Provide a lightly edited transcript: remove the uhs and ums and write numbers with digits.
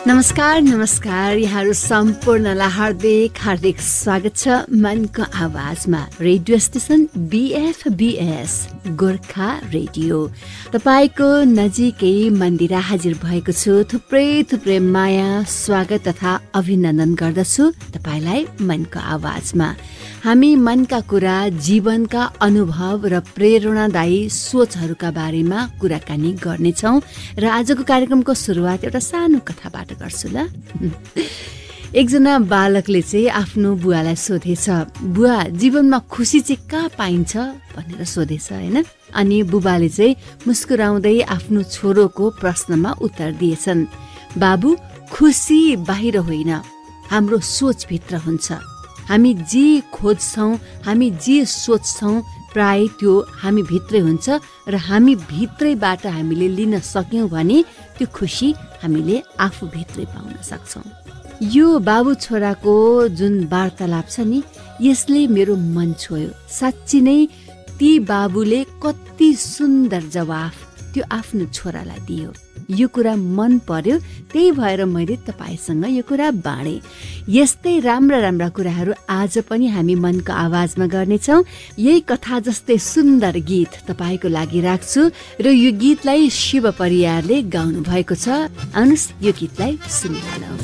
नमस्कार यहाँहरू सम्पूर्णलाई हार्दिक स्वागत छ मनको आवाजमा। Radio station BFBS Gorkha radio तपाईको नजिकै मन्दिर हाजिर भएको छु। थुप्रै माया स्वागत तथा अभिनन्दन गर्दछु तपाईलाई मनको आवाजमा। हामी मनका कुरा, जीवनका अनुभव र प्रेरणादायी सोचहरूका बारेमा कुराकानी गर्नेछौँ र आजको कार्यक्रमको सुरुवात एउटा सानो कथाबाट गर्छु ल। एकजना बालकले चाहिँ आफ्नो बुवालाई सोधेछ, बुवा जीवनमा खुसी चाहिँ कहाँ पाइन्छ भनेर सोधेछ हैन। अनि बुबाले चाहिँ मुस्कुराउँदै आफ्नो छोरोको प्रश्नमा उत्तर दिएछन्, बाबु खुसी बाहिर होइन, हाम्रो सोचभित्र हुन्छ। हामी जे खोज्छौँ, हामी जे सोच्छौँ प्राय त्यो हामी भित्रै हुन्छ र हामी भित्रैबाट हामीले लिन सक्यौँ भने त्यो खुसी हामीले आफू भित्रै पाउन सक्छौँ। यो बाबु छोराको जुन वार्तालाप छ नि, यसले मेरो मन छोयो। साँच्ची नै ती बाबुले कति सुन्दर जवाफ त्यो आफ्नो छोरालाई दियो। यो कुरा मन पर्यो, त्यही भएर मैले तपाईसँग यो कुरा बाँडे। यस्तै राम्रा कुराहरू आज पनि हामी मनको आवाजमा गर्नेछौँ। यही कथा जस्तै सुन्दर गीत तपाईको लागि राख्छु र यो गीतलाई शिव परियारले गाउनु भएको छ। आउनुस् यो गीतलाई सुनिहालौँ।